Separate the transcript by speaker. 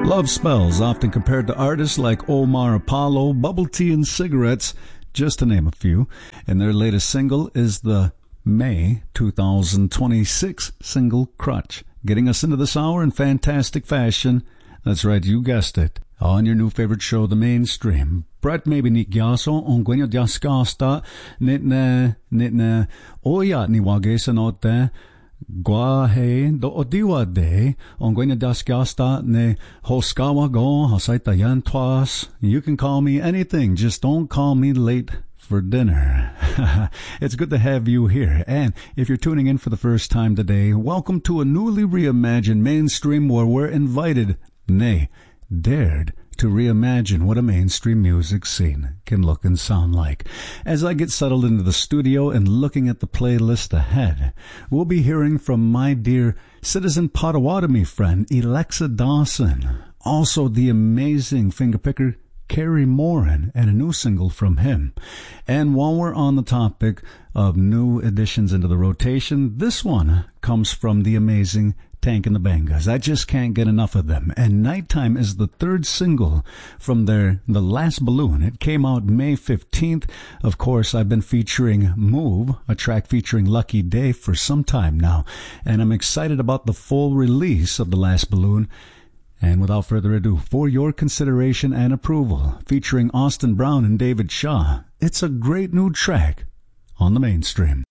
Speaker 1: Love Spells, often compared to artists like Omar Apollo, Bubble Tea and Cigarettes, just to name a few. And their latest single is the May 2026 single Crutch, getting us into this hour in fantastic fashion. That's right, you guessed it. On your new favorite show, The Mainstream. Brett maybe ni gyaso on gwenyo diaskasta nitne oya ni wagesa note Guahe do odiwa de on gwenyo diaskasta ne hoskawa go hosaita yan twas. You can call me anything, just don't call me late for dinner. It's good to have you here. And if you're tuning in for the first time today, welcome to a newly reimagined Mainstream where we're invited, nay, dared to reimagine what a mainstream music scene can look and sound like. As I get settled into the studio and looking at the playlist ahead, we'll be hearing from my dear Citizen Potawatomi friend, Alexa Dawson. Also the amazing fingerpicker, Kerry Moran, and a new single from him. And while we're on the topic of new additions into the rotation, this one comes from the amazing Tank and the Bangas. I just can't get enough of them. And Nighttime is the third single from The Last Balloon. It came out May 15th. Of course, I've been featuring Move, a track featuring Lucky Day, for some time now. And I'm excited about the full release of The Last Balloon. And without further ado, for your consideration and approval, featuring Austin Brown and David Shaw, it's a great new track on The Mainstream.